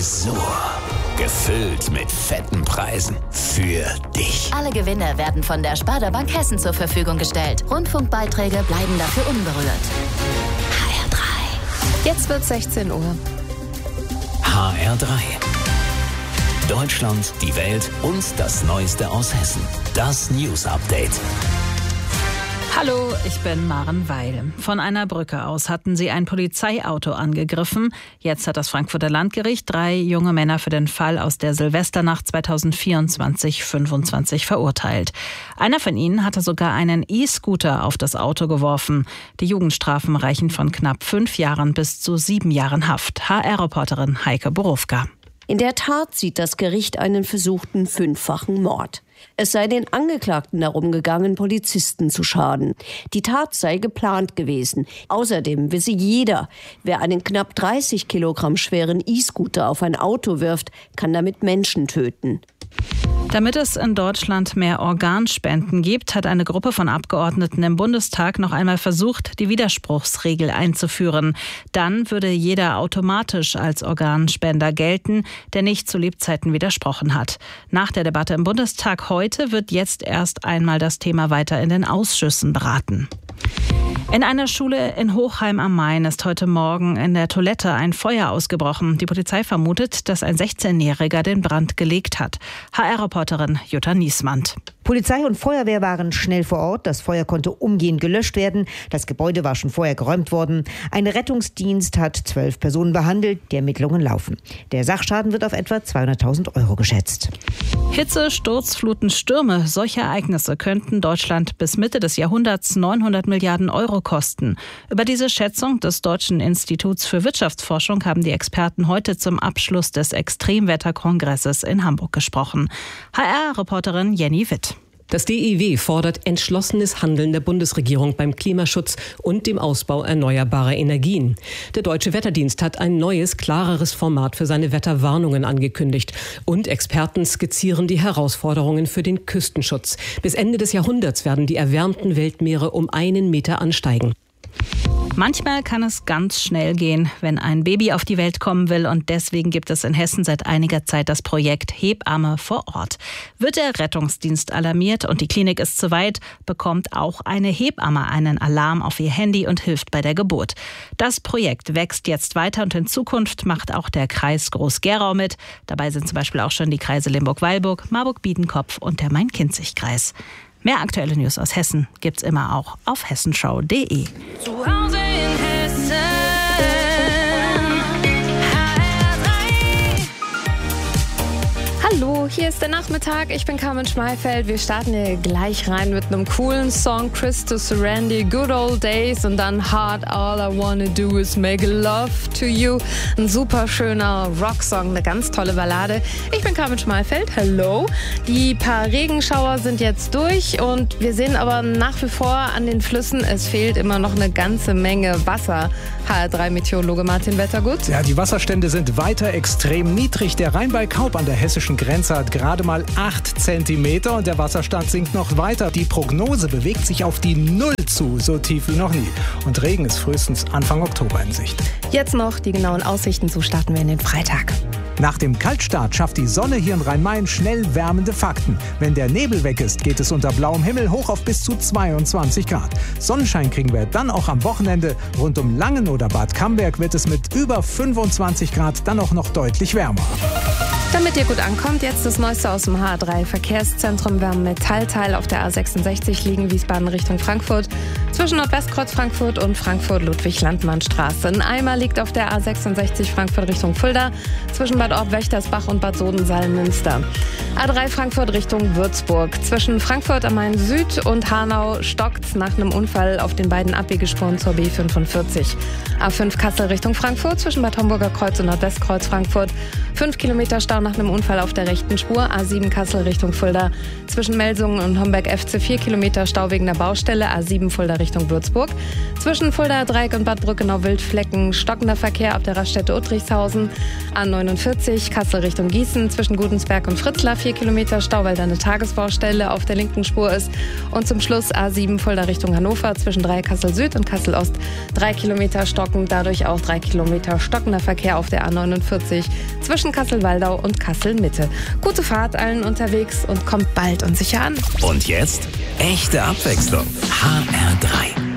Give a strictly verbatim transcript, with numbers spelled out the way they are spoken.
Tresor. Gefüllt mit fetten Preisen. Für dich. Alle Gewinne werden von der Sparda Bank Hessen zur Verfügung gestellt. Rundfunkbeiträge bleiben dafür unberührt. H R drei. Jetzt wird sechzehn Uhr. H R drei. Deutschland, die Welt und das Neueste aus Hessen. Das News Update. Hallo, ich bin Maren Weil. Von einer Brücke aus hatten sie ein Polizeiauto angegriffen. Jetzt hat das Frankfurter Landgericht drei junge Männer für den Fall aus der Silvesternacht zweitausendvierundzwanzig fünfundzwanzig verurteilt. Einer von ihnen hatte sogar einen E-Scooter auf das Auto geworfen. Die Jugendstrafen reichen von knapp fünf Jahren bis zu sieben Jahren Haft. H R-Reporterin Heike Borowka. In der Tat sieht das Gericht einen versuchten fünffachen Mord. Es sei den Angeklagten darum gegangen, Polizisten zu schaden. Die Tat sei geplant gewesen. Außerdem wisse jeder, wer einen knapp dreißig Kilogramm schweren E-Scooter auf ein Auto wirft, kann damit Menschen töten. Damit es in Deutschland mehr Organspenden gibt, hat eine Gruppe von Abgeordneten im Bundestag noch einmal versucht, die Widerspruchsregel einzuführen. Dann würde jeder automatisch als Organspender gelten, der nicht zu Lebzeiten widersprochen hat. Nach der Debatte im Bundestag heute wird jetzt erst einmal das Thema weiter in den Ausschüssen beraten. In einer Schule in Hochheim am Main ist heute Morgen in der Toilette ein Feuer ausgebrochen. Die Polizei vermutet, dass ein sechzehnjähriger den Brand gelegt hat. H R-Reporterin Jutta Niesmann. Polizei und Feuerwehr waren schnell vor Ort. Das Feuer konnte umgehend gelöscht werden. Das Gebäude war schon vorher geräumt worden. Ein Rettungsdienst hat zwölf Personen behandelt. Die Ermittlungen laufen. Der Sachschaden wird auf etwa zweihunderttausend Euro geschätzt. Hitze, Sturzfluten, Stürme. Solche Ereignisse könnten Deutschland bis Mitte des Jahrhunderts neunhundert Milliarden Euro kosten. Über diese Schätzung des Deutschen Instituts für Wirtschaftsforschung haben die Experten heute zum Abschluss des Extremwetterkongresses in Hamburg gesprochen. H R-Reporterin Jenny Witt. Das D I W fordert entschlossenes Handeln der Bundesregierung beim Klimaschutz und dem Ausbau erneuerbarer Energien. Der Deutsche Wetterdienst hat ein neues, klareres Format für seine Wetterwarnungen angekündigt. Und Experten skizzieren die Herausforderungen für den Küstenschutz. Bis Ende des Jahrhunderts werden die erwärmten Weltmeere um einen Meter ansteigen. Manchmal kann es ganz schnell gehen, wenn ein Baby auf die Welt kommen will, und deswegen gibt es in Hessen seit einiger Zeit das Projekt Hebamme vor Ort. Wird der Rettungsdienst alarmiert und die Klinik ist zu weit, bekommt auch eine Hebamme einen Alarm auf ihr Handy und hilft bei der Geburt. Das Projekt wächst jetzt weiter und in Zukunft macht auch der Kreis Groß-Gerau mit. Dabei sind zum Beispiel auch schon die Kreise Limburg-Weilburg, Marburg-Biedenkopf und der Main-Kinzig-Kreis. Mehr aktuelle News aus Hessen gibt's immer auch auf hessenschau punkt de. Zu Hause in Hessen. Hallo, hier ist der Nachmittag. Ich bin Carmen Schmeifeld. Wir starten hier gleich rein mit einem coolen Song. Chris to Serenity, Good Old Days und dann Hard, All I Wanna Do Is Make Love to You. Ein super schöner Rocksong, eine ganz tolle Ballade. Ich bin Carmen Schmeifeld. Hello. Die paar Regenschauer sind jetzt durch und wir sehen aber nach wie vor an den Flüssen, es fehlt immer noch eine ganze Menge Wasser. H R drei Meteorologe Martin Wettergut. Ja, die Wasserstände sind weiter extrem niedrig. Der Rhein bei Kaup an der hessischen Grenze hat gerade mal acht Zentimeter und der Wasserstand sinkt noch weiter. Die Prognose bewegt sich auf die Null zu, so tief wie noch nie. Und Regen ist frühestens Anfang Oktober in Sicht. Jetzt noch die genauen Aussichten, so starten wir in den Freitag. Nach dem Kaltstart schafft die Sonne hier in Rhein-Main schnell wärmende Fakten. Wenn der Nebel weg ist, geht es unter blauem Himmel hoch auf bis zu zweiundzwanzig Grad. Sonnenschein kriegen wir dann auch am Wochenende. Rund um Langen oder Bad Camberg wird es mit über fünfundzwanzig Grad dann auch noch deutlich wärmer. Damit ihr gut ankommt, jetzt das Neueste aus dem H R drei Verkehrszentrum. Wir haben Metallteil auf der A sechsundsechzig liegen, Wiesbaden Richtung Frankfurt. Zwischen Nordwestkreuz Frankfurt und Frankfurt-Ludwig-Landmann-Straße. Ein Eimer liegt auf der A sechsundsechzig Frankfurt Richtung Fulda. Zwischen Bad Orb-Wächtersbach und Bad Soden-Salmünster. A drei Frankfurt Richtung Würzburg. Zwischen Frankfurt am Main Süd und Hanau stockt's nach einem Unfall auf den beiden Abbiegespuren zur B fünfundvierzig. A fünf Kassel Richtung Frankfurt. Zwischen Bad Homburger Kreuz und Nordwestkreuz Frankfurt. fünf Kilometer Stau nach einem Unfall auf der rechten Spur. A sieben Kassel Richtung Fulda. Zwischen Melsungen und Homberg F C vier Kilometer Stau wegen der Baustelle. A sieben Fulda Richtung Würzburg. Zwischen Fulda Dreieck und Bad Brückenau-Wildflecken stockender Verkehr ab der Raststätte Uttrichshausen. A neunundvierzig Kassel Richtung Gießen. Zwischen Gudensberg und Fritzlar vier Kilometer Stau, weil da eine Tagesbaustelle auf der linken Spur ist. Und zum Schluss A sieben Fulda Richtung Hannover. Zwischen Dreieck Kassel Süd und Kassel Ost drei Kilometer stocken. Dadurch auch drei Kilometer stockender Verkehr auf der A neunundvierzig. Zwischen zwischen Kassel-Waldau und Kassel-Mitte. Gute Fahrt allen unterwegs und kommt bald und sicher an. Und jetzt echte Abwechslung. H R drei.